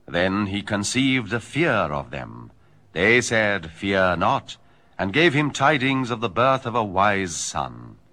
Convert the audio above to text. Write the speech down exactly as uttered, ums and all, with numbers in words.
Then he conceived a fear of them. They said, Fear not, and gave him tidings of the birth of a wise son.